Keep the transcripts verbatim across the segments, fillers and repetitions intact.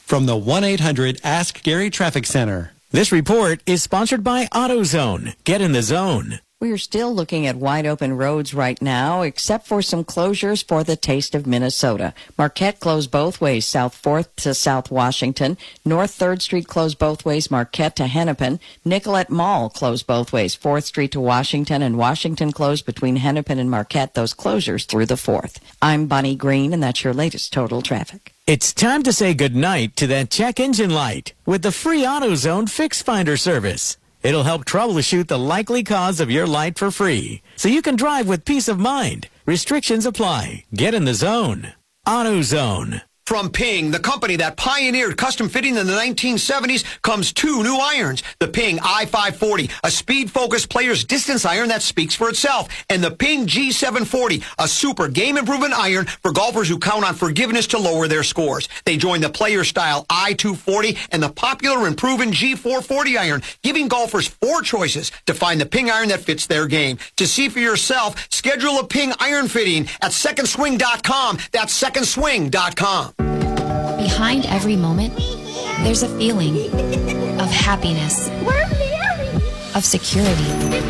from the one eight hundred ask Gary Traffic Center. This report is sponsored by AutoZone. Get in the zone. We're still looking at wide open roads right now, except for some closures for the Taste of Minnesota. Marquette closed both ways, South fourth to South Washington. North third Street closed both ways, Marquette to Hennepin. Nicollet Mall closed both ways, fourth Street to Washington, and Washington closed between Hennepin and Marquette, those closures through the fourth. I'm Bonnie Green, and that's your latest total traffic. It's time to say goodnight to that check engine light with the free AutoZone Fix Finder service. It'll help troubleshoot the likely cause of your light for free, so you can drive with peace of mind. Restrictions apply. Get in the zone. AutoZone. From Ping, the company that pioneered custom fitting in the nineteen seventies, comes two new irons. The Ping I five forty, a speed-focused player's distance iron that speaks for itself. And the Ping G seven forty, a super game improvement iron for golfers who count on forgiveness to lower their scores. They join the player-style I two forty and the popular and proven G four forty iron, giving golfers four choices to find the Ping iron that fits their game. To see for yourself, schedule a Ping iron fitting at second swing dot com. That's second swing dot com. Behind every moment, there's a feeling of happiness, of security.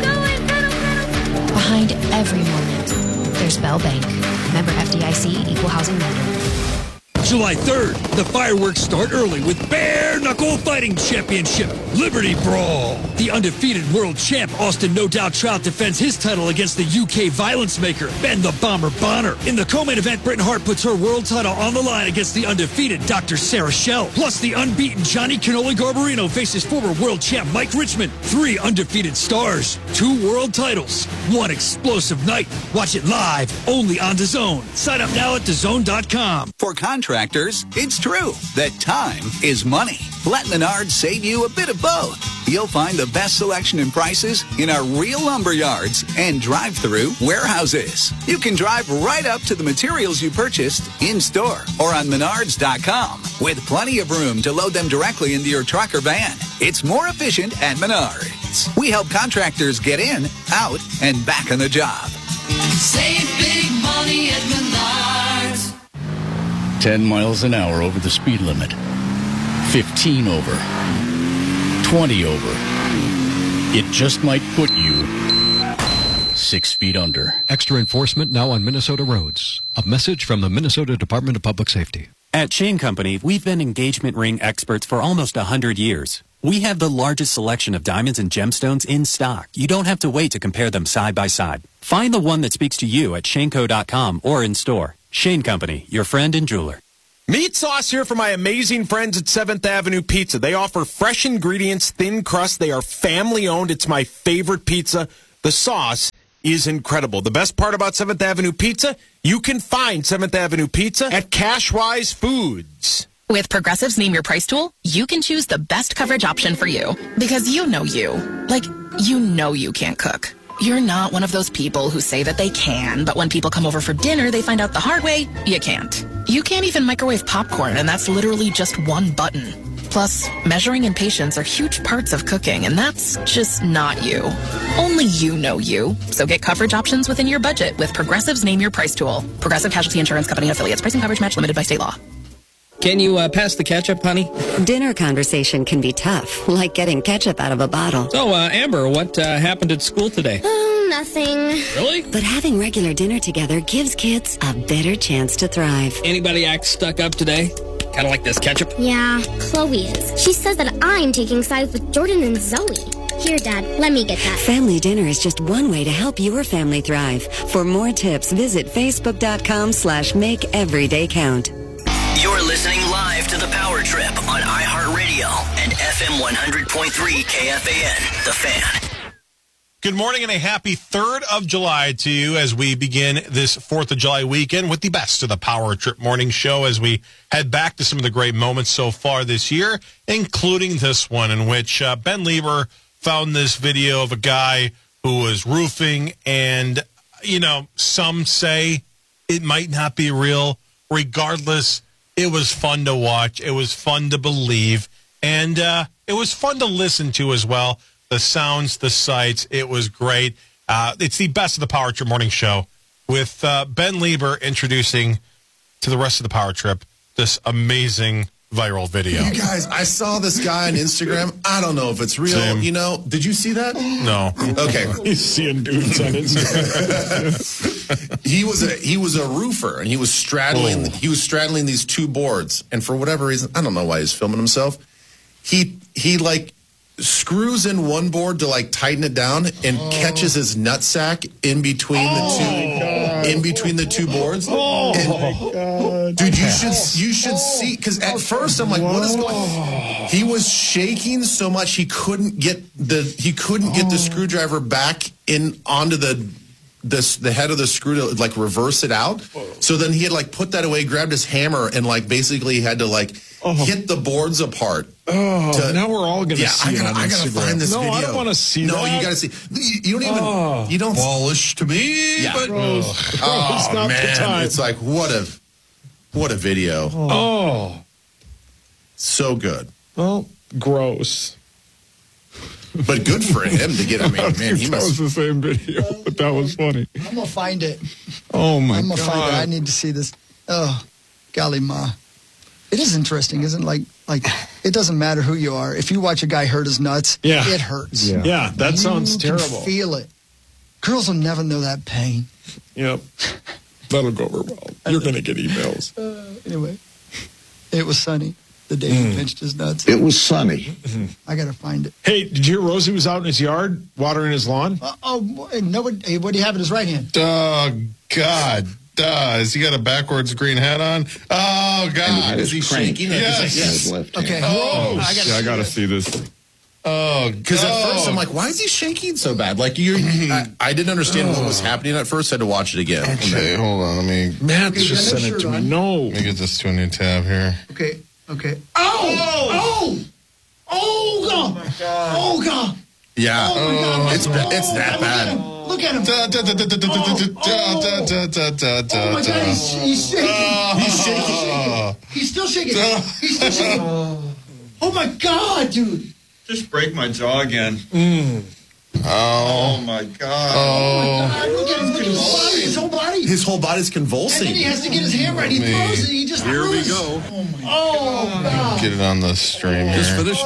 Behind every moment, there's Bell Bank. Member F D I C, Equal Housing Lender. July third, the fireworks start early with Bare Knuckle Fighting Championship, Liberty Brawl. The undefeated world champ, Austin No Doubt Trout, defends his title against the U K violence maker, Ben the Bomber Bonner. In the co-main event, Britain Hart puts her world title on the line against the undefeated Doctor Sarah Schell. Plus, the unbeaten Johnny Cannoli Garbarino faces former world champ Mike Richmond. Three undefeated stars, two world titles, one explosive night. Watch it live, only on DAZN. Sign up now at D A Z N dot com. For contractors, it's true that time is money. Let Menards save you a bit of both. You'll find the best selection and prices in our real lumber yards and drive-through warehouses. You can drive right up to the materials you purchased in-store or on Menards dot com with plenty of room to load them directly into your truck or van. It's more efficient at Menards. We help contractors get in, out, and back on the job. Save big money at Menards. ten miles an hour over the speed limit. fifteen over. twenty over. It just might put you six feet under. Extra enforcement now on Minnesota roads. A message from the Minnesota Department of Public Safety. At Shane Company, we've been engagement ring experts for almost one hundred years. We have the largest selection of diamonds and gemstones in stock. You don't have to wait to compare them side by side. Find the one that speaks to you at shane co dot com or in store. Shane Company, your friend and jeweler. Meat Sauce here for my amazing friends at seventh Avenue Pizza. They offer fresh ingredients, thin crust. They are family-owned. It's my favorite pizza. The sauce is incredible. The best part about seventh Avenue Pizza, you can find seventh Avenue Pizza at Cashwise Foods. With Progressive's Name Your Price tool, you can choose the best coverage option for you. Because you know you. Like, you know you can't cook. You're not one of those people who say that they can, but when people come over for dinner, they find out the hard way, you can't. You can't even microwave popcorn, and that's literally just one button. Plus, measuring and patience are huge parts of cooking, and that's just not you. Only you know you. So get coverage options within your budget with Progressive's Name Your Price tool. Progressive Casualty Insurance Company and Affiliates. Pricing coverage match limited by state law. Can you uh, pass the ketchup, honey? Dinner conversation can be tough, like getting ketchup out of a bottle. So, uh, Amber, what uh, happened at school today? Oh, nothing. Really? But having regular dinner together gives kids a better chance to thrive. Anybody act stuck up today? Kind of like this ketchup? Yeah, Chloe is. She says that I'm taking sides with Jordan and Zoe. Here, Dad, let me get that. Family dinner is just one way to help your family thrive. For more tips, visit facebook.com slash make every day count. You're listening live to The Power Trip on iHeartRadio and F M one hundred point three K F A N, The Fan. Good morning and a happy third of July to you as we begin this fourth of July weekend with the best of the Power Trip Morning Show as we head back to some of the great moments so far this year, including this one in which uh, Ben Lieber found this video of a guy who was roofing and, you know, some say it might not be real. Regardless, it was fun to watch. It was fun to believe. And uh, it was fun to listen to as well. The sounds, the sights, it was great. Uh, it's the best of the Power Trip Morning Show with uh, Ben Lieber introducing to the rest of the Power Trip this amazing viral video. You guys, I saw this guy on Instagram. I don't know if it's real. Same. You know, did you see that? No. Okay. He's seeing dudes on Instagram. he was a he was a roofer, and he was straddling Oh. he was straddling these two boards, and for whatever reason, I don't know why he's filming himself. He he like screws in one board to like tighten it down, and Oh. catches his nutsack in between Oh, the two in between the two boards. Oh, And- my God. Dude, you should you should see, because at first I'm like, what is going on? He was shaking so much he couldn't get the he couldn't get the screwdriver back in onto the this the head of the screw to like reverse it out. So then he had like put that away, grabbed his hammer, and like basically he had to like hit the boards apart. Oh, to- now we're all going to yeah, see I it gotta, on I gotta Instagram. find this no, video. I don't want to see no, that. you gotta see. You, you don't even. Oh. You don't. Wallish to me, Yeah. but Oh, It's not the man, time. it's like what a what a video. Oh. So good. Well, gross. But good for him to get. I mean, man, he that was must. the same video, but that was funny. I'm gonna find it. Oh my I'm god! gonna find it. I need to see this. Oh, golly ma. It is interesting, isn't it? Like, like it doesn't matter who you are. If you watch a guy hurt his nuts, Yeah. it hurts. Yeah, yeah that You sounds can terrible. feel it. Girls will never know that pain. Yep, that'll go over well. You're going to get emails. Uh, anyway, it was sunny the day Mm. he pinched his nuts. it was sunny. I gotta find it. Hey, did you hear Rosie was out in his yard watering his lawn? Uh, oh, and no, what, hey, what do you have in his right hand? Oh, God. Uh, has he got a backwards green hat on? Oh, God. Is he shaking it? Yes. His left hand. Okay. Oh, I gotta yeah, I see got to this. see this. Oh, Because at first I'm like, why is he shaking so bad? Like you, I, I didn't understand what was happening at first. I had to watch it again. Okay, hold on. Let me, Matt Okay, just you got sent no it to shirt me. on. No. let me get this to a new tab here. Okay. Okay. Oh! Oh! Oh God! Oh God! Yeah, Oh my God! it's ba- it's that Look at bad. him! Look at him! Da, da, da, da, da, da, da, da, da, da, da, da, Oh my da. God! He's, he's shaking! He's shaking! He's still shaking! He's still shaking! Oh my God, dude! Just break my jaw again. Oh, Oh my God. oh. God, look at him! Look at his body! His whole body! His whole body's And then he convulsing. has to get his hammer and he Me. throws it. He just Here we throws. go. Oh God! Get it on the stream here. Just for this.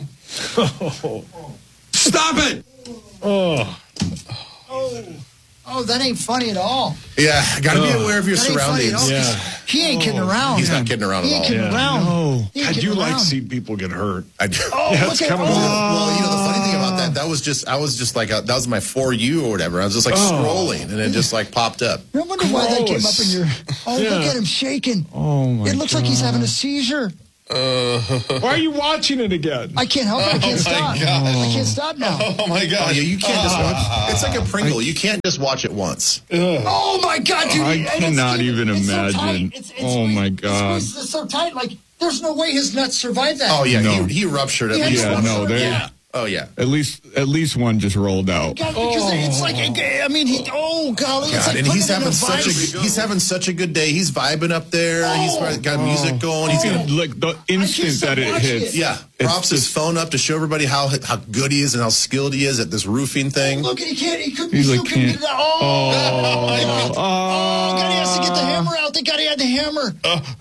Oh. Stop it! Oh. Oh. Oh, that ain't funny at all. Yeah, got to be aware of your That ain't funny at all. surroundings. Yeah. He ain't kidding around. He's not kidding around He at ain't all. kidding Yeah. around. No. He ain't I do kidding like around. seeing people get hurt. I do. Oh, That's look at kind of oh. Well, you know, the funny thing about that, that was just, I was just like, uh that was my For You or whatever. I was just like Oh. scrolling, and it just like popped up. I wonder why that came up Gross. in your. Oh, Yeah. look at him shaking. Oh my It looks like he's having a seizure. Why are you watching it again? I can't help it. I can't Oh, my stop. gosh. I can't stop now. Oh, my Oh, God. yeah, you can't just watch. It's like a Pringle. You can't just watch it once. Oh my God, dude! I And it's- cannot even it's so imagine. tight. It's- it's Oh, squeezed- my it's God. squeezed- It's so tight. Like there's no way his nuts survive that. Oh yeah, No. he, he ruptured at Yeah, least Yeah, one. no, they. Yeah. Oh yeah. At least, at least one just rolled out. God, because it's like I mean, he. Oh God! It's God, like and putting he's him in having such a vice. he's having such a good day. He's vibing up there. He's Oh. got music going. He's He's gonna gonna like the instant stop that it watching hits. it. yeah. It's Props his just- phone up to show everybody how how good he is and how skilled he is at this roofing thing. Look, he can't. He couldn't. He's he like, still couldn't can't- get it out. Oh, Oh, oh, God! He has to get the hammer out. They got to have the hammer.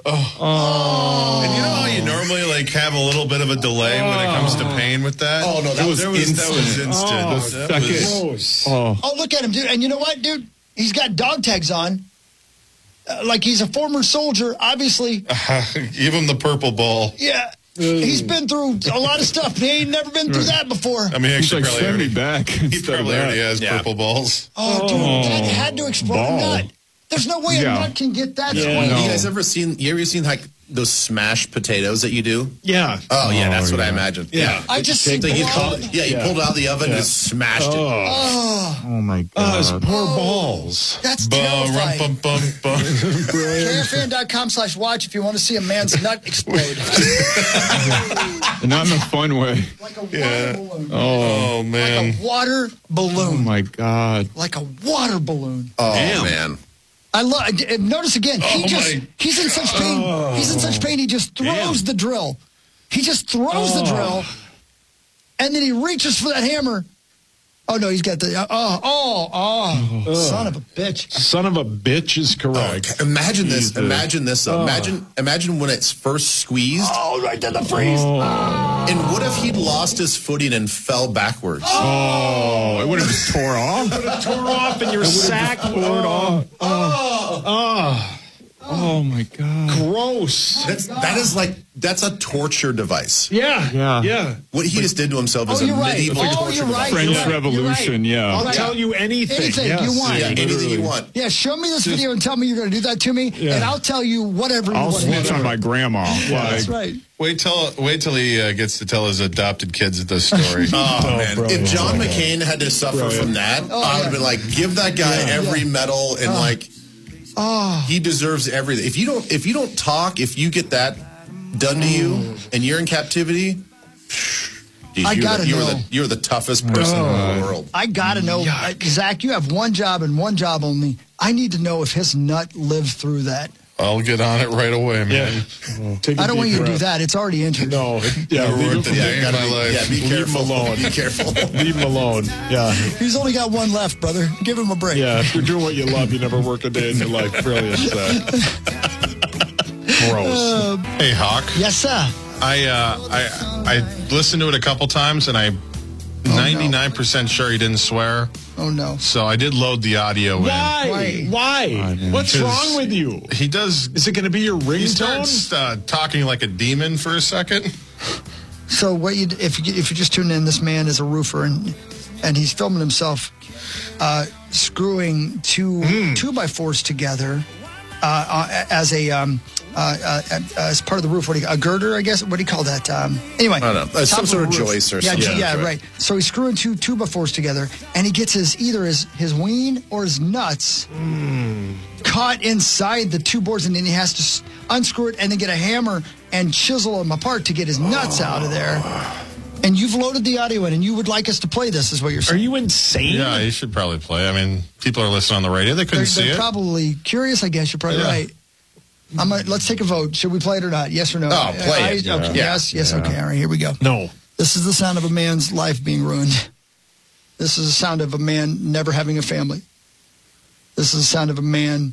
oh. And you know how you normally like have a little bit of a delay when it comes to pain with that? Oh, no, that was There was, that was instant. instant. Oh, That was- second. Oh. Oh, look at him, dude. And you know what, dude? He's got dog tags on. Uh, like he's a former soldier, obviously. Give him the purple ball. Yeah. He's been through a lot of stuff. He ain't never been through that before. I mean, He's actually, like, probably send me already, back. he instead of probably that. already has Yeah. purple balls. Oh, dude, Oh. that had to explode a Ball. nut. There's no way Yeah. a nut can get that Yeah, swing. no. You guys ever seen? You ever seen like those smashed potatoes that you do? Yeah. Oh yeah, that's Oh, what I yeah. imagine. Yeah. I just see Same thing. He blood. pulled, yeah, he Yeah. pulled it out of the oven Yeah. and just smashed it. Oh. Oh my God. Those poor balls. That's Bum, terrifying. bum, bum, bum. K F N dot com slash watch if you want to see a man's nut explode. Not in a fun way. Like a water Yeah. balloon. Oh, Like man. a water Oh balloon. my God. Like a water balloon. Oh Damn. man. I love. Notice again. He Oh, just. my- He's in such pain. Oh. He's in such pain. He just throws the drill. He just throws the Oh. drill, and then he reaches for that hammer. Oh, no, he's got the, uh, oh, oh, oh, oh, son of a bitch. Son of a bitch is correct. Oh, imagine this. Jesus. Imagine this. Though. Oh. Imagine, imagine when it's first squeezed. Oh, right to the freeze. Oh. And what if he'd lost his footing and fell backwards? Oh, it would have just tore off. It would have tore off in your sack. Poured off. Oh. Oh. Oh my God! Gross. That's that is like that's a torture device. Yeah, yeah, yeah. What he just did to himself is Oh, a you're right. medieval Oh, torture you're right. device. French You're right. Revolution. You're Yeah, right. I'll Right. tell you anything. Anything yes. you want. Yeah, anything literally. you want. Yeah, show me this video and tell me you're going to do that to me, Yeah. and I'll tell you whatever you I'll want to snitch do. on my grandma. Yeah, Like, that's right. Wait till wait till he uh, gets to tell his adopted kids this story. Oh, Oh, man! brilliant. If John Brilliant. McCain had to suffer Brilliant. from that, Oh, I would yeah. have been like, give that guy Yeah. every Yeah. medal and Oh. like Oh, he deserves everything. If you don't, if you don't talk, if you get that done to you and you're in captivity, geez, I you're, gotta the, you're know. the you're the toughest person in the world. I got to know. Uh, Zach, you have one job and one job only. I need to know if his nut lived through that. I'll get on it right away, man. Oh, take a I don't deep want you to do breath. that. It's already entered. No, it- yeah, Never leave worked him, a Yeah, day you in gotta my be, life. yeah, be leave him careful. alone. Be careful. Leave him alone. Yeah, He's only got one left, brother. Give him a break. yeah. If you're doing what you love, you never work a day in your life. Brilliant. Uh, gross. Uh, Hey, Hawk. yes, sir. I uh, I I listened to it a couple times, and I'm ninety-nine percent sure he didn't swear. Oh, no. So I did load the audio in. Why? Why? What's Because wrong with you? He does. Is it going to be your He ringtone? starts uh, talking like a demon for a second. So what you if you if you just tune in, this man is a roofer and and he's filming himself uh, screwing two Hmm. two by fours together uh, uh, as a um, uh, uh, as part of the roof. What do you, a girder, I guess. What do you call that? Um, anyway, I don't know. Uh, some top sort of the roof. joist or yeah, something. Yeah, Yeah, right. So he's screwing two two by fours together, and he gets his either his his ween or his nuts caught inside the two boards, and then he has to s- unscrew it and then get a hammer and chisel them apart to get his nuts out of there. And you've loaded the audio in, and you would like us to play this, is what you're Are saying. you insane? Yeah, you should probably play. I mean, people are listening on the radio. They couldn't They're, see they're it. probably curious, I guess. You're probably Yeah. right. I'm gonna, let's take a vote. Should we play it or not? Yes or no? Oh, play I- it. Yeah. Okay, Yeah. Yes, yes, Yeah. okay. All right, here we go. No. This is the sound of a man's life being ruined. This is the sound of a man never having a family. This is the sound of a man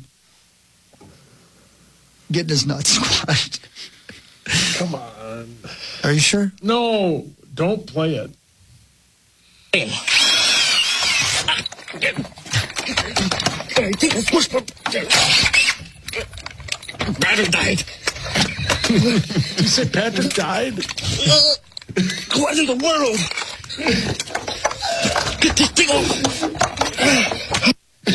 getting his nuts squashed. Come on. Are you sure? No, don't play it. Patrick died. You said Patrick died? What in the world? Get this thing off.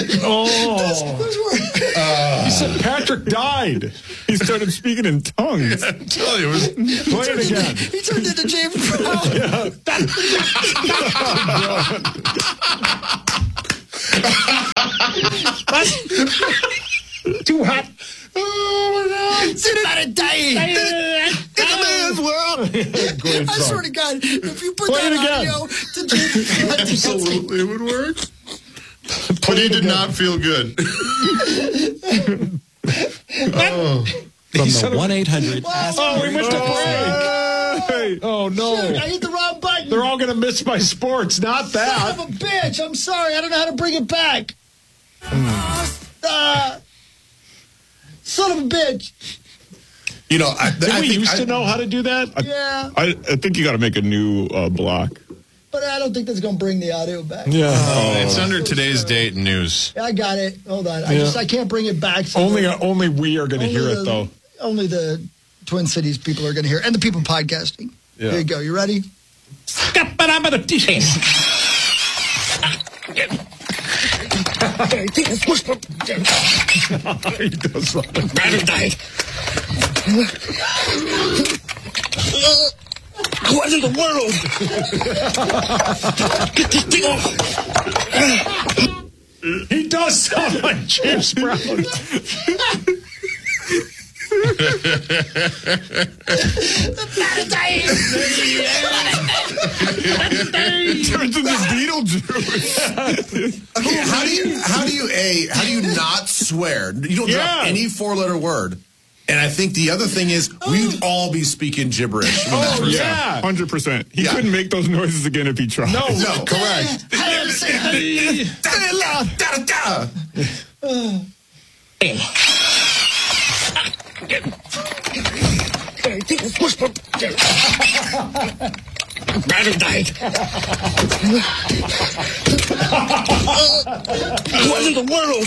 Oh. He said Patrick died. He started speaking in tongues. I tell you, it was Play it again. He turned into James Brown. Too hot. Oh, my God. Somebody died. In a man's world. Great I song. swear to God, if you put Play that it again. audio to James Brown, Absolutely, it would work. But he did not feel good. Oh. From the one eight hundred. Oh, we went to break. Oh, no. Shoot, I hit the wrong button. They're all going to miss my sports, not that. Son of a bitch. I'm sorry. I don't know how to bring it back. Uh, son of a bitch. You know, I, Did I we think used I, to know how to do that? Yeah, I, I think you got to make a new uh, block. but I don't think that's going to bring the audio back. Yeah. Oh, it's under today's date and news. I got it. Hold on. I Yeah. just I can't bring it back. So Only only we are going to only hear the- it, though. Only the Twin Cities people are going to hear it, and the people podcasting. Yeah. Here you go. You ready? He does that. Patrick died. What in the world? Get this thing off. He does sound like James Brown. turns into Beetlejuice. Okay, how do you how do you a how do you not swear? You don't Yeah. drop any four letter word, And I think the other thing is we'd all be speaking gibberish. when that Oh, first yeah. happened. one hundred percent. He Yeah. couldn't make those noises again if he tried. No, no, correct. Battle died. What in the world?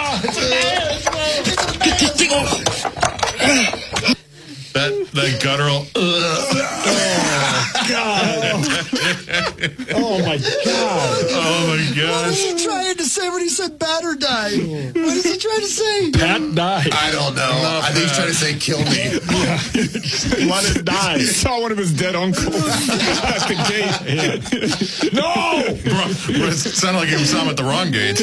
Get this thing off. That that guttural. Oh, God. Oh, my God. Oh my What gosh. is he trying to say when he said bat or die? What is he trying to say? Pat died. I don't know. I think he's trying to say kill me. Let it die. He saw one of his dead uncles at the gate. Yeah. No! Bro, it sounded like he saw him at the wrong gate.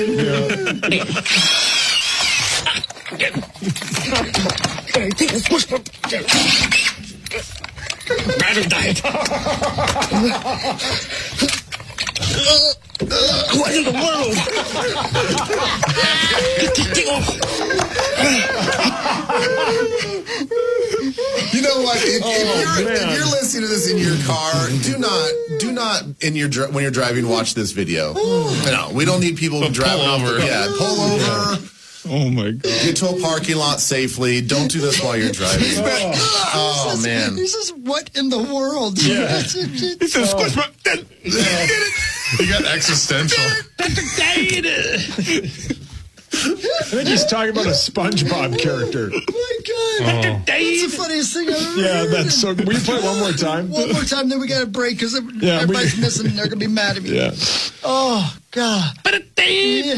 Battle died. What in the world? Get this thing off. You know what? If, Oh, if, you're, man. if you're listening to this in your car, do not, do not in your dri- when you're driving, watch this video. No, we don't need people driving over. Yeah, pull over. Oh, my God. Get to a parking lot safely. Don't do this while you're driving. Oh, He says- man. He says, what in the world? Yeah. He says, squish my... He got existential. I think he's talking about a SpongeBob character. Oh, my God. Oh. That's the funniest thing I've ever Yeah, heard. that's so... Will you play it one more time? One more time, then we got a break because Yeah, everybody's we- missing and they're going to be mad at me. Yeah. Oh, God. Yeah.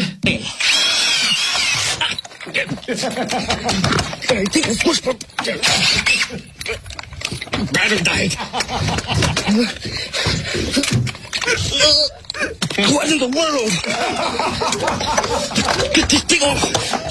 Battle died. What in the world? Get this thing off.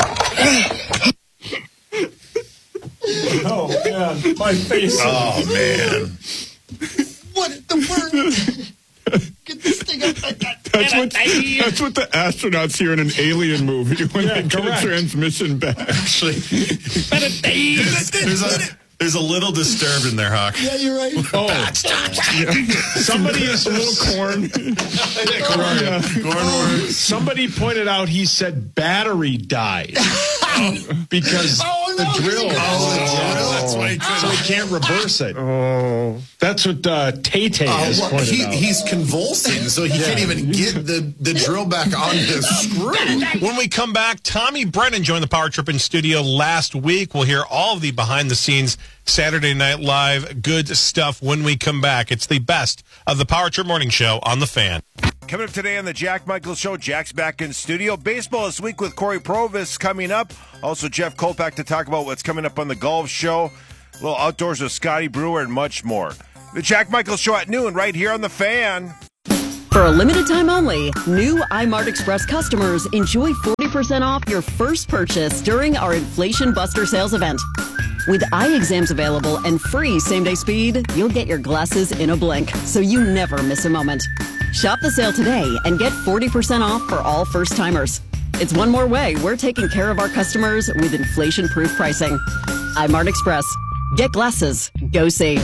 Oh, man. My face. Oh man. What in the world? Get this thing up. That's what, that's what the astronauts hear in an alien movie when Yeah, they get correct. a transmission back. Actually, there's a there's a little disturbed in there, Hawk. Yeah, you're right. Oh, yeah. Somebody is a little corn. Corn, Yeah. corn word. Somebody pointed out he said battery died because Oh, no, the drill. he- Oh, that's why he So couldn't. he can't reverse it. Oh, that's what uh, Tay Tay Oh, has what? pointed He, out. he's convulsing, so he can't even get the, the drill back on the screw. When we come back, Tommy Brennan joined the Power Trip in studio last week. We'll hear all of the behind-the-scenes Saturday Night Live good stuff when we come back. It's the best of the Power Trip Morning Show on The Fan. Coming up today on the Jack Michaels Show, Jack's back in studio. Baseball this week with Corey Provis coming up. Also, Jeff Kolpak to talk about what's coming up on the golf show. A little outdoors with Scotty Brewer and much more. The Jack Michaels Show at noon right here on The Fan. For a limited time only, new iMart Express customers enjoy forty percent off your first purchase during our Inflation Buster sales event. With eye exams available and free same-day speed, you'll get your glasses in a blink, so you never miss a moment. Shop the sale today and get forty percent off for all first-timers. It's one more way we're taking care of our customers with inflation-proof pricing. iMart Express. Get glasses. Go see.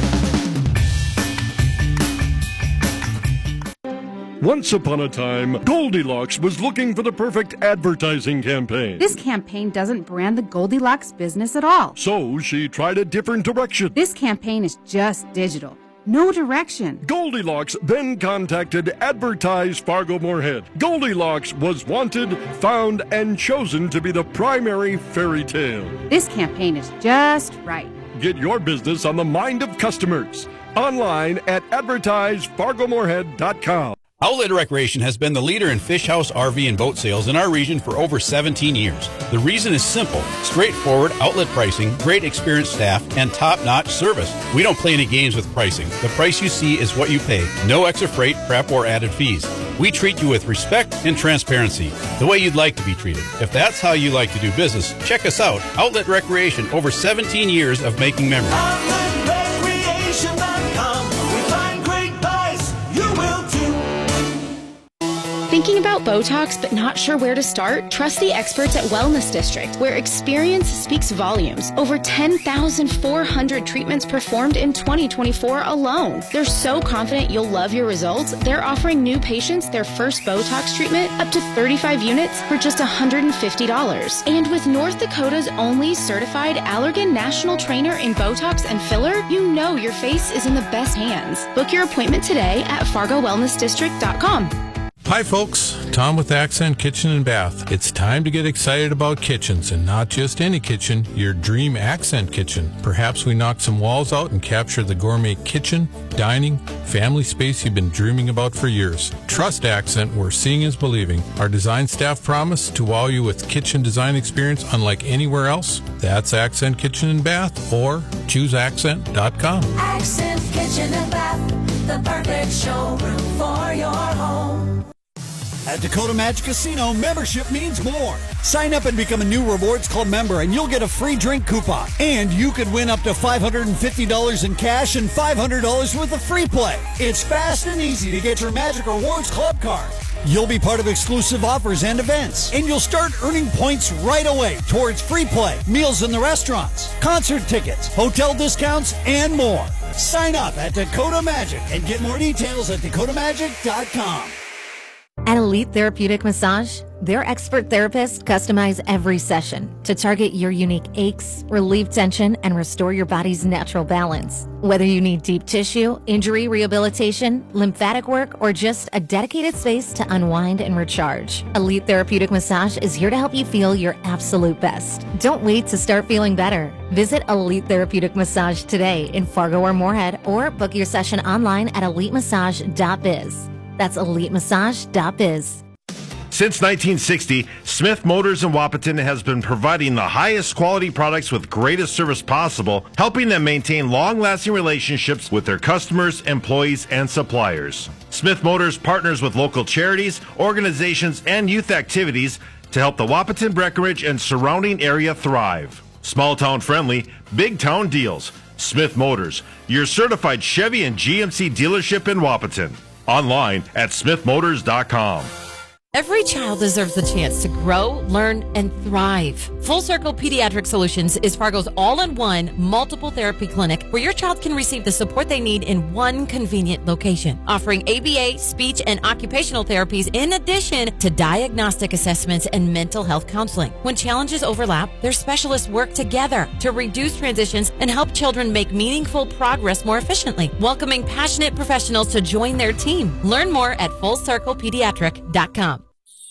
Once upon a time, Goldilocks was looking for the perfect advertising campaign. This campaign doesn't brand the Goldilocks business at all. So she tried a different direction. This campaign is just digital. No direction. Goldilocks then contacted Advertise Fargo Moorhead. Goldilocks was wanted, found, and chosen to be the primary fairy tale. This campaign is just right. Get your business on the mind of customers. Online at advertise fargo moorhead dot com. Outlet Recreation has been the leader in fish house, R V, and boat sales in our region for over seventeen years. The reason is simple. Straightforward outlet pricing, great experienced staff, and top-notch service. We don't play any games with pricing. The price you see is what you pay. No extra freight, prep, or added fees. We treat you with respect and transparency, the way you'd like to be treated. If that's how you like to do business, check us out. Outlet Recreation, over seventeen years of making memories. outlet recreation dot com. We find great buys. You will too. Thinking about Botox but not sure where to start? Trust the experts at Wellness District, where experience speaks volumes. Over ten thousand four hundred treatments performed in twenty twenty-four alone. They're so confident you'll love your results, they're offering new patients their first Botox treatment up to thirty-five units for just one hundred fifty dollars. And with North Dakota's only certified Allergan National Trainer in Botox and filler, you know your face is in the best hands. Book your appointment today at fargo wellness district dot com. Hi, folks. Tom with Accent Kitchen and Bath. It's time to get excited about kitchens, and not just any kitchen, your dream Accent kitchen. Perhaps we knock some walls out and capture the gourmet kitchen, dining, family space you've been dreaming about for years. Trust Accent, where seeing is believing. Our design staff promise to wow you with kitchen design experience unlike anywhere else. That's Accent Kitchen and Bath, or choose accent dot com. Accent Kitchen and Bath, the perfect showroom for your home. At Dakota Magic Casino, membership means more. Sign up and become a new Rewards Club member, and you'll get a free drink coupon. And you could win up to five hundred fifty dollars in cash and five hundred dollars worth of free play. It's fast and easy to get your Magic Rewards Club card. You'll be part of exclusive offers and events, and you'll start earning points right away towards free play, meals in the restaurants, concert tickets, hotel discounts, and more. Sign up at Dakota Magic and get more details at dakota magic dot com. At Elite Therapeutic Massage, their expert therapists customize every session to target your unique aches, relieve tension, and restore your body's natural balance. Whether you need deep tissue, injury rehabilitation, lymphatic work, or just a dedicated space to unwind and recharge, Elite Therapeutic Massage is here to help you feel your absolute best. Don't wait to start feeling better. Visit Elite Therapeutic Massage today in Fargo or Moorhead, or book your session online at elite massage dot biz. That's elite massage dot biz. Since nineteen sixty, Smith Motors in Wahpeton has been providing the highest quality products with greatest service possible, helping them maintain long-lasting relationships with their customers, employees, and suppliers. Smith Motors partners with local charities, organizations, and youth activities to help the Wahpeton, Breckenridge, and surrounding area thrive. Small town friendly, big town deals. Smith Motors, your certified Chevy and G M C dealership in Wahpeton. Online at smith motors dot com. Every child deserves the chance to grow, learn, and thrive. Full Circle Pediatric Solutions is Fargo's all-in-one multiple therapy clinic where your child can receive the support they need in one convenient location, offering A B A, speech, and occupational therapies in addition to diagnostic assessments and mental health counseling. When challenges overlap, their specialists work together to reduce transitions and help children make meaningful progress more efficiently, welcoming passionate professionals to join their team. Learn more at full circle pediatric dot com.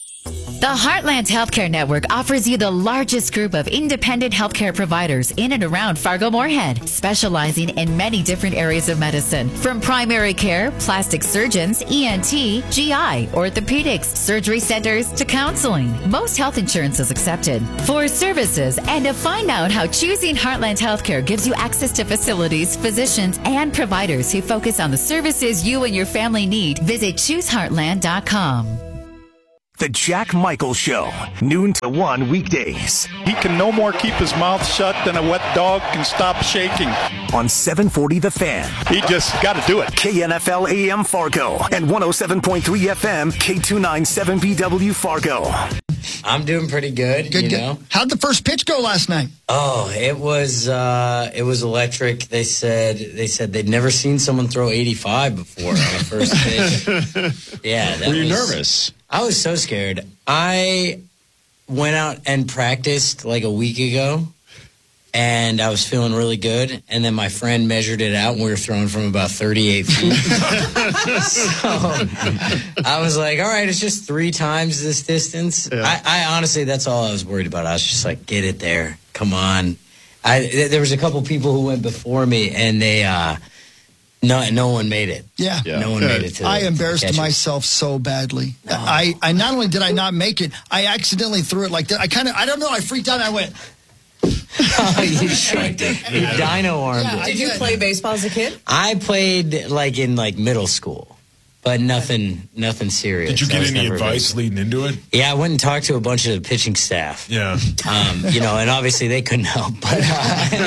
The Heartland Healthcare Network offers you the largest group of independent healthcare providers in and around Fargo-Moorhead, specializing in many different areas of medicine, from primary care, plastic surgeons, E N T, G I, orthopedics, surgery centers, to counseling. Most health insurance is accepted. For services and to find out how choosing Heartland Healthcare gives you access to facilities, physicians, and providers who focus on the services you and your family need, visit choose heartland dot com. The Jack Michael Show, noon to one weekdays. He can no more keep his mouth shut than a wet dog can stop shaking. On seven forty The Fan. He just got to do it. K N F L A M Fargo and one oh seven point three F M K two ninety-seven B W Fargo. I'm doing pretty good, Good, you good. know. How'd the first pitch go last night? Oh, it was uh, it was electric. They said they said they'd never seen someone throw eighty-five before on a first pitch. Yeah, that Were you was, nervous? I was so scared. I went out and practiced like a week ago, and I was feeling really good. And then my friend measured it out, and we were throwing from about thirty-eight feet. So I was like, all right, it's just three times this distance. Yeah. I, I honestly, that's all I was worried about. I was just like, get it there. Come on. I th- There was a couple people who went before me, and they uh, no, no one made it. Yeah. No one made it to the I to the embarrassed catcher. myself so badly. I, I not only did I not make it, I accidentally threw it like that. I kind of, I don't know, I freaked out and I went. Oh, you shaked it. You dino armed Yeah, it. Did you play baseball as a kid? I played like in like middle school, but nothing, nothing serious. Did you I get was any never advice very- leading into it? Yeah, I went and talked to a bunch of the pitching staff. Yeah. Um, you know, and obviously they couldn't help. But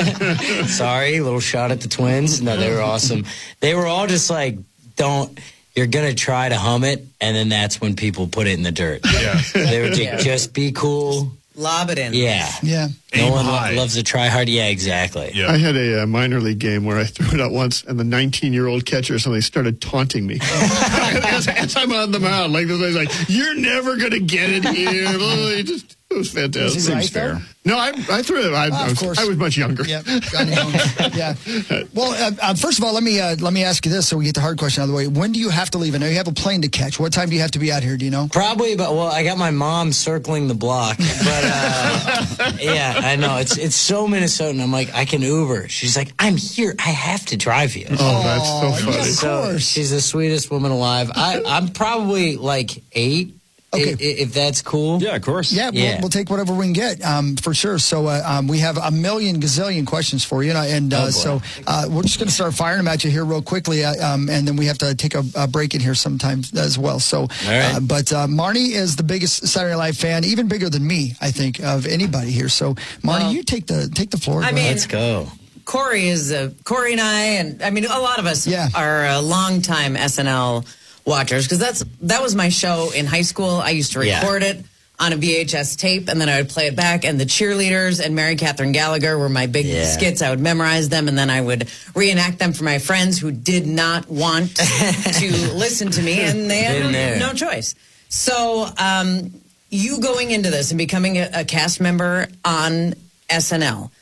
uh, sorry, little shot at the Twins. No, they were awesome. They were all just like, don't. you're going to try to hum it, and then that's when people put it in the dirt. Yeah. They would Yeah. just be cool. Lob it in. Yeah. Yeah. No Aim one lo- high. loves to try hard. Yeah, exactly. Yeah. I had a uh, minor league game where I threw it out once, and the nineteen-year-old catcher suddenly started taunting me as, as I'm on the mound. Like this, I was like, "You're never gonna get it here." It, just, it was fantastic. Was he right, though? No, I, I threw it. I, Ah, I, of was, course. I was much younger. Yeah, got it on. yeah. Well, uh, uh, first of all, let me uh, let me ask you this, so we get the hard question out of the way. When do you have to leave? I know you have a plane to catch. What time do you have to be out here? Do you know? Probably, but well, I got my mom circling the block. But uh, yeah, I know it's it's so Minnesotan. I'm like, I can Uber. She's like, I'm here. I have to drive you. Oh, that's so funny. yeah, of So course. she's the sweetest woman alive. I, I'm probably like eight, Okay. i- i- if that's cool. Yeah, of course. Yeah, Yeah. We'll, we'll take whatever we can get, um, for sure. So uh, um, we have a million gazillion questions for you, and, and uh, Oh, boy. so uh, we're just going to start firing them at you here real quickly, uh, um, and then we have to take a, a break in here sometimes as well. So, right. uh, but uh, Marnie is the biggest Saturday Night Live fan, even bigger than me, I think, of anybody here. So, Marnie, Well, you take the take the floor. I Go mean- ahead. Let's go. Corey is uh, Corey and I, and I mean a lot of us Yeah. are uh, longtime S N L watchers because that's that was my show in high school. I used to Yeah. record it on a V H S tape, and then I would play it back. And the cheerleaders and Mary Catherine Gallagher were my big Yeah. skits. I would memorize them, and then I would reenact them for my friends who did not want to listen to me, and they had Been there. no, no choice. So, um, you going into this and becoming a, a cast member on S N L.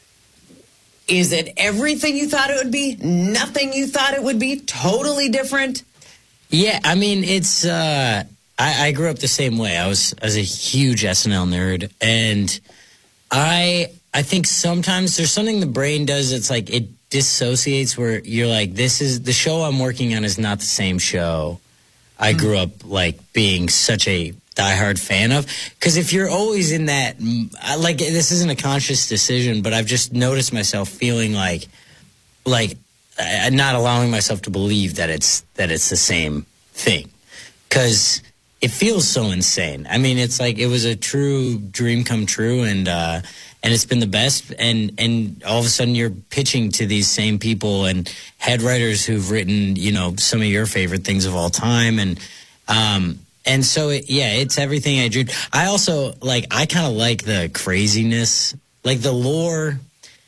Is it everything you thought it would be? Nothing you thought it would be? Totally different? Yeah, I mean, it's. Uh, I, I grew up the same way. I was, I was a huge S N L nerd, and I, I think sometimes there's something the brain does. It's like it dissociates where you're like, this is the show I'm working on is not the same show I grew up like being such a diehard fan of. Because if you're always in that, mm, I- like this isn't a conscious decision, but I've just noticed myself feeling like, like uh, not allowing myself to believe that it's that it's the same thing, because it feels so insane. I mean, it's like it was a true dream come true, and uh, and it's been the best. And and all of a sudden, you're pitching to these same people and head writers who've written, you know, some of your favorite things of all time, and um, and so it, yeah, it's everything I dreamed. I also like I kind of like the craziness, like the lore.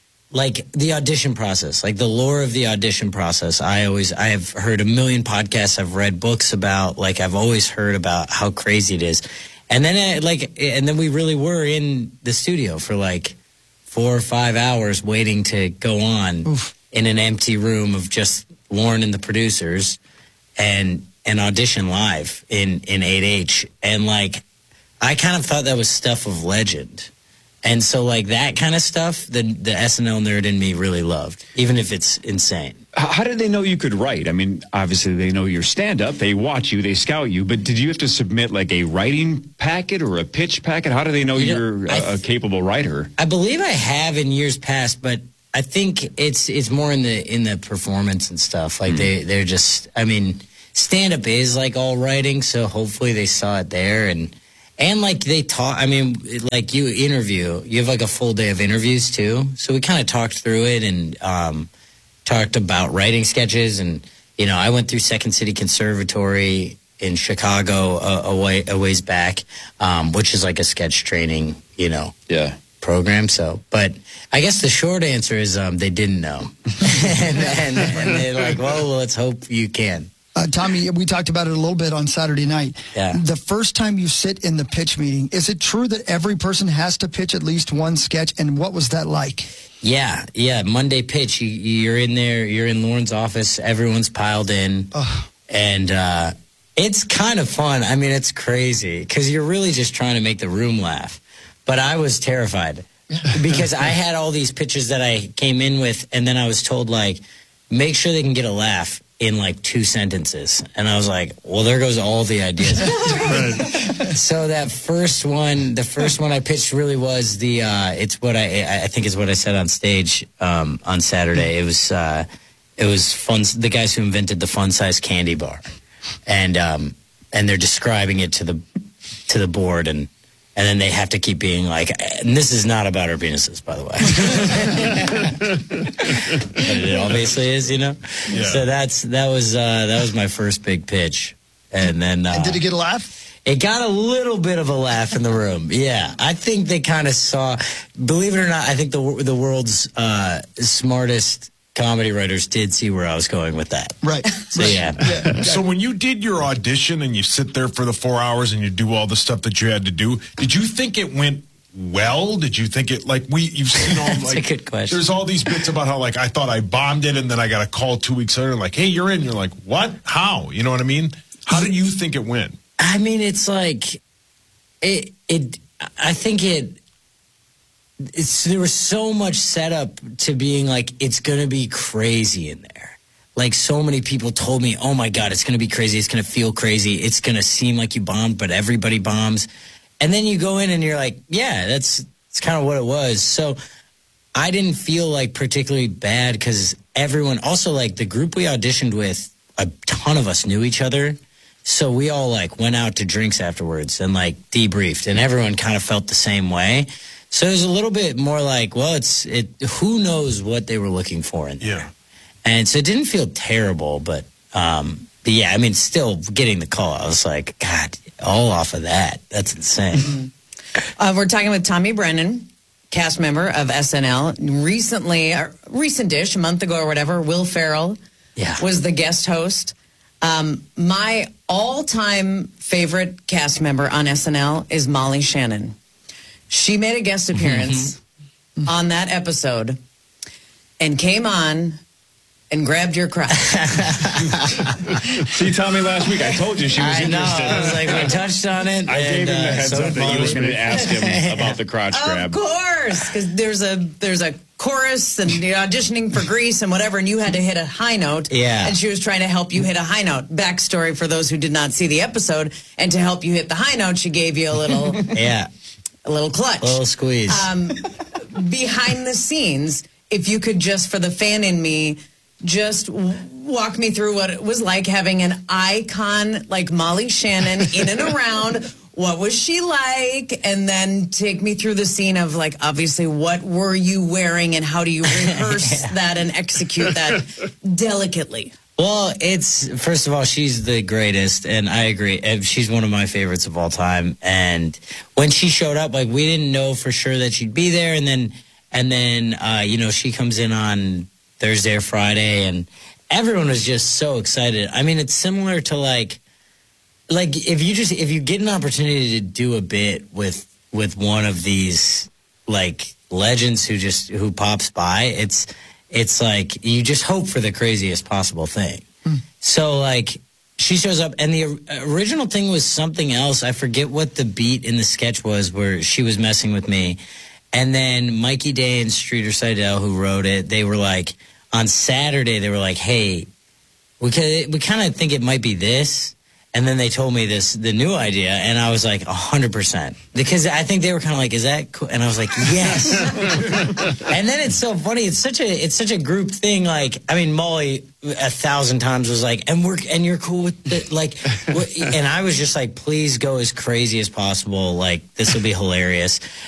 Like the audition process, like the lore of the audition process. I always, I have heard a million podcasts. I've read books about, like, I've always heard about how crazy it is. And then, uh, like, and then we really were in the studio for like four or five hours waiting to go on Oof. in an empty room of just Lauren and the producers and, and audition live in, in eight H. And like, I kind of thought that was stuff of legend. And so, like, that kind of stuff, the the S N L nerd in me really loved, even if it's insane. How how did they know you could write? I mean, obviously they know your stand-up. They watch you. They scout you. But did you have to submit, like, a writing packet or a pitch packet? How do they know You know, you're I a, th- a capable writer? I believe I have in years past, but I think it's it's more in the in the performance and stuff. Like, they, they're just, I mean, stand-up is, like, all writing, so hopefully they saw it there. And, and like, they talk, I mean, like, you interview, you have, like, a full day of interviews, too. So we kind of talked through it and um, talked about writing sketches. And, you know, I went through Second City Conservatory in Chicago a, a, way, a ways back, um, which is like a sketch training, you know, Yeah. program. So, but I guess the short answer is um, they didn't know. and, and, and they're like, well, let's hope you can. Uh, Tommy, we talked about it a little bit on Saturday night. Yeah. The first time you sit in the pitch meeting, is it true that every person has to pitch at least one sketch? And what was that like? Yeah, yeah. Monday pitch. You, you're in there. You're in Lauren's office. Everyone's piled in, and uh, it's kind of fun. I mean, it's crazy because you're really just trying to make the room laugh. But I was terrified because I had all these pitches that I came in with, and then I was told, like, make sure they can get a laugh in like two sentences. And I was like, well, there goes all the ideas. So that first one, the first one I pitched really was the, uh, it's what I, I think is what I said on stage um, on Saturday. It was, uh, it was fun. The guys who invented the fun size candy bar. And, um, and they're describing it to the, to the board. And, And then they have to keep being like, and this is not about our penises, by the way. But it obviously is, you know? Yeah. So that's that was uh, that was my first big pitch. And then uh, And did it get a laugh? It got a little bit of a laugh in the room. Yeah. I think they kind of saw, believe it or not, I think the the world's uh, smartest comedy writers did see where I was going with that. Right. So, yeah. So when you did your audition and you sit there for the four hours and you do all the stuff that you had to do, did you think it went well? Did you think it, like, we, you've seen all, That's like, a good question. There's all these bits about how, like, I thought I bombed it and then I got a call two weeks later, like, hey, you're in. You're like, what? How? You know what I mean? How did you think it went? I mean, it's like, it, it, I think it, it's, there was so much setup to being like, it's going to be crazy in there. Like, so many people told me, oh my God, it's going to be crazy. It's going to feel crazy. It's going to seem like you bombed, but everybody bombs. And then you go in and you're like, yeah, that's, that's kind of what it was. So I didn't feel like particularly bad because everyone, also like the group we auditioned with, a ton of us knew each other. So we all like went out to drinks afterwards and like debriefed, and everyone kind of felt the same way. So it was a little bit more like, well, it's it. Who knows what they were looking for in there? Yeah. And so it didn't feel terrible, but um, but yeah, I mean, still getting the call, I was like, God, all off of that. That's insane. Uh, we're talking with Tommy Brennan, cast member of S N L. Recently, uh, recent-ish, a month ago or whatever, Will Ferrell yeah. was the guest host. Um, my all-time favorite cast member on S N L is Molly Shannon. She made a guest appearance on that episode and came on and grabbed your crotch. See Tommy last week. I told you she was I know. interested. I was like, we touched on it. I and, gave him the uh, heads so up that you was going to ask him about the crotch grab. Of course, because there's a there's a chorus and you're auditioning for Grease and whatever, and you had to hit a high note. Yeah. And she was trying to help you hit a high note. Backstory for those who did not see the episode, and to help you hit the high note, she gave you a little yeah, a little clutch, a little squeeze. Um, behind the scenes, if you could just, for the fan in me, just w- walk me through what it was like having an icon like Molly Shannon in and around. What was she like? And then take me through the scene of, like, obviously, what were you wearing and how do you rehearse that and execute that delicately? Well, it's, first of all, she's the greatest, and I agree. She's one of my favorites of all time. And when she showed up, like, we didn't know for sure that she'd be there. And then, and then, uh, you know, she comes in on Thursday or Friday, and everyone was just so excited. I mean, it's similar to, like, like if you just, if you get an opportunity to do a bit with, with one of these, like, legends who just, who pops by, it's, it's like you just hope for the craziest possible thing. Hmm. So, like, she shows up, and the original thing was something else. I forget what the beat in the sketch was where she was messing with me. And then Mikey Day and Streeter Seidel, who wrote it, they were like, on Saturday, they were like, hey, we, we kind of think it might be this. And then they told me this, the new idea, and I was like, one hundred percent. Because I think they were kind of like, is that cool? And I was like, yes. And then it's so funny. It's such a it's such a group thing. Like, I mean, Molly a thousand times was like, and we're and you're cool with it. Like, and I was just like, please go as crazy as possible. Like, this will be hilarious.